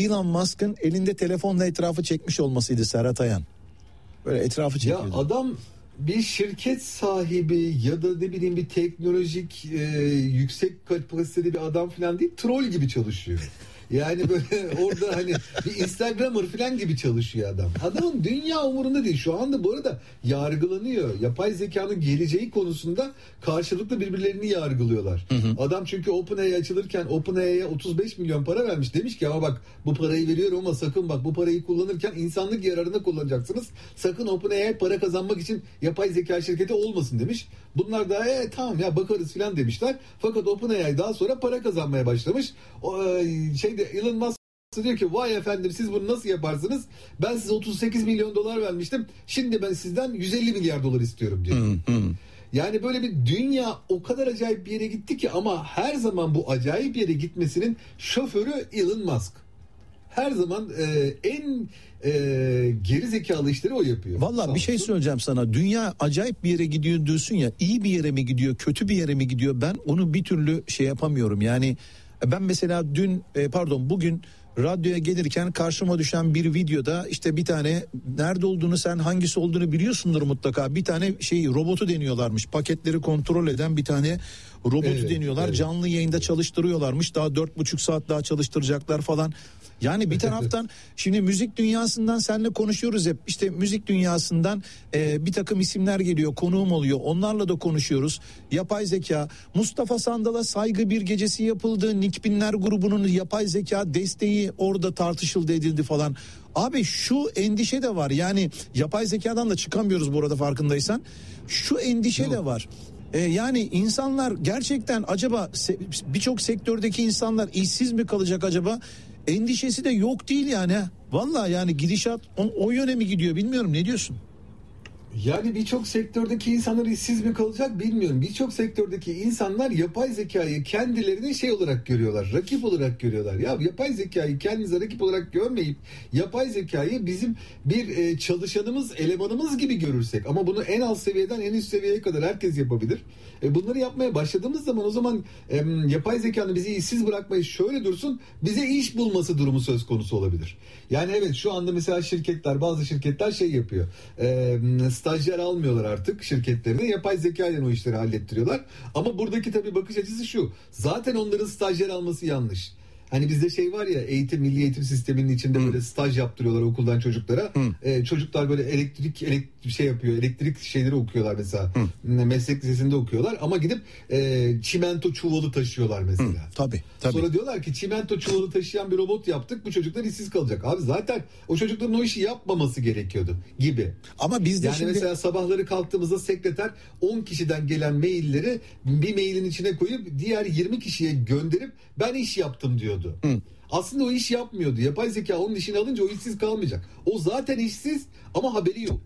Elon Musk'ın elinde telefonla etrafı çekmiş olmasıydı Serhat Ayan. Böyle etrafı çekiyordu. Ya adam bir şirket sahibi ya da ne bileyim bir teknolojik yüksek kapasiteli bir adam falan değil, troll gibi çalışıyor. Yani böyle orada hani bir Instagrammer falan gibi çalışıyor adam. Adamın dünya umurunda değil. Şu anda bu arada yargılanıyor. Yapay zekanın geleceği konusunda karşılıklı birbirlerini yargılıyorlar. Adam çünkü OpenAI açılırken OpenAI'ye 35 milyon para vermiş. Demiş ki ama bak bu parayı veriyorum ama sakın bak bu parayı kullanırken insanlık yararına kullanacaksınız. Sakın OpenAI para kazanmak için yapay zeka şirketi olmasın demiş. Bunlar da tamam ya bakarız falan demişler. Fakat OpenAI daha sonra para kazanmaya başlamış. Elon Musk diyor ki vay efendim siz bunu nasıl yaparsınız? Ben size 38 milyon dolar vermiştim. Şimdi ben sizden 150 milyar dolar istiyorum diyor. Yani böyle bir dünya o kadar acayip bir yere gitti ki ama her zaman bu acayip yere gitmesinin şoförü Elon Musk. Her zaman en geri zekalı işleri o yapıyor. Vallahi bir şey söyleyeceğim sana. Dünya acayip bir yere gidiyor diyorsun ya. İyi bir yere mi gidiyor, kötü bir yere mi gidiyor? Ben onu bir türlü şey yapamıyorum. Yani ben mesela bugün radyoya gelirken karşıma düşen bir videoda işte bir tane nerede olduğunu sen hangisi olduğunu biliyorsundur mutlaka. Bir tane robotu deniyorlarmış. Paketleri kontrol eden bir tane robotu deniyorlar. Evet. Canlı yayında çalıştırıyorlarmış. Daha 4,5 saat daha çalıştıracaklar falan. Yani bir taraftan şimdi müzik dünyasından seninle konuşuyoruz hep. İşte müzik dünyasından bir takım isimler geliyor, konuğum oluyor. Onlarla da konuşuyoruz. Yapay zeka, Mustafa Sandal'a saygı bir gecesi yapıldı. Nick Binler grubunun yapay zeka desteği orada tartışıldı, edildi falan. Abi şu endişe de var. Yani yapay zekadan da çıkamıyoruz bu arada farkındaysan. Şu endişe de var. Yani insanlar gerçekten acaba birçok sektördeki insanlar işsiz mi kalacak acaba? Endişesi de yok değil yani. Vallahi yani gidişat o yöne mi gidiyor bilmiyorum, ne diyorsun? Yani birçok sektördeki insanlar işsiz mi kalacak bilmiyorum. Birçok sektördeki insanlar yapay zekayı kendilerini olarak görüyorlar. Rakip olarak görüyorlar. Ya yapay zekayı kendinize rakip olarak görmeyip yapay zekayı bizim bir çalışanımız, elemanımız gibi görürsek ama bunu en alt seviyeden en üst seviyeye kadar herkes yapabilir. Bunları yapmaya başladığımız zaman o zaman yapay zekanın bizi işsiz bırakmayı şöyle dursun, bize iş bulması durumu söz konusu olabilir. Yani evet şu anda mesela bazı şirketler yapıyor. Stajyer almıyorlar artık şirketlerine. Yapay zeka ile o işleri hallettiriyorlar. Ama buradaki tabii bakış açısı şu. Zaten onların stajyer alması yanlış. Hani bizde var ya milli eğitim sisteminin içinde böyle staj yaptırıyorlar okuldan çocuklara. Çocuklar böyle elektrik şeyleri okuyorlar mesela. Meslek lisesinde okuyorlar ama gidip çimento çuvalı taşıyorlar mesela. Tabii. Sonra diyorlar ki çimento çuvalı taşıyan bir robot yaptık, bu çocuklar işsiz kalacak. Abi zaten o çocukların o işi yapmaması gerekiyordu gibi. Ama biz de şimdi mesela sabahları kalktığımızda sekreter 10 kişiden gelen mailleri bir mailin içine koyup diğer 20 kişiye gönderip ben iş yaptım diyordu. Aslında o iş yapmıyordu. Yapay zeka onun işini alınca o işsiz kalmayacak. O zaten işsiz ama haberi yok.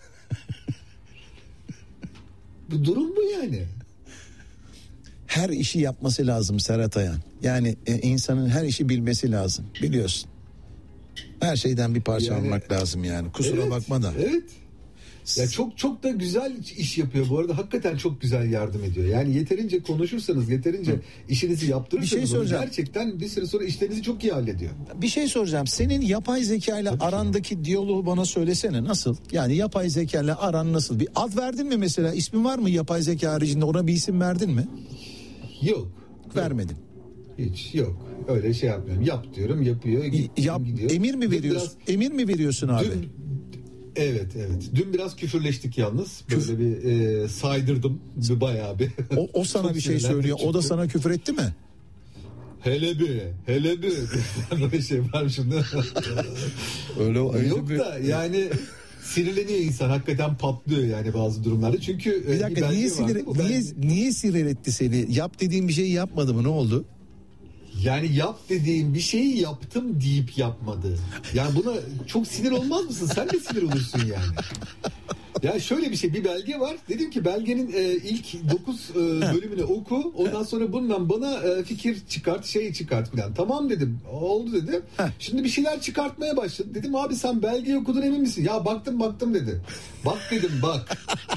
Bu durum bu yani. Her işi yapması lazım Serhat Ayan. Yani insanın her işi bilmesi lazım. Biliyorsun. Her şeyden bir parça almak lazım yani. Kusura bakma da. Evet. Ya çok da güzel iş yapıyor bu arada. Hakikaten çok güzel yardım ediyor. Yani yeterince konuşursanız, yeterince işinizi yaptırırsanız gerçekten bir süre sonra işlerinizi çok iyi hallediyor. Bir şey soracağım. Senin yapay zeka ile arandaki diyaloğu bana söylesene, nasıl? Yani yapay zeka ile aran nasıl? Bir ad verdin mi mesela? İsmin var mı yapay zeka haricinde? Ona bir isim verdin mi? Yok. Vermedin. Hiç yok. Öyle yapmıyorum. Yap diyorum, yapıyor. Gidiyor. Emir mi veriyorsun? Emir mi veriyorsun abi? Evet. Dün biraz küfürleştik yalnız. Böyle bir saydırdım. Bayağı bir. O sana bir şey söylüyor. O da sana küfür etti mi? Hele bir. Böyle şey var şimdi. Öyle yok da yani sinirleniyor insan. Hakikaten patlıyor yani bazı durumlarda. Çünkü bir dakika niye sinir etti seni? Yap dediğin bir şeyi yapmadı mı? Ne oldu? Yani yap dediğim bir şeyi yaptım deyip yapmadı. Yani buna çok sinir olmaz mısın? Sen de sinir olursun yani. Ya şöyle bir belge var. Dedim ki belgenin ilk 9 bölümünü oku. Ondan sonra bundan bana fikir çıkart falan. Tamam dedim. Oldu dedi. Şimdi bir şeyler çıkartmaya başladı. Dedim abi sen belgeyi okudun emin misin? Ya baktım dedi. Bak dedim bak.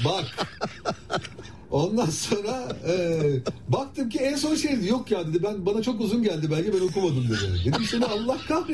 Ondan sonra baktım ki en son yok ya dedi. Bana çok uzun geldi belge, ben okumadım dedi. Dedim seni Allah kahretsin.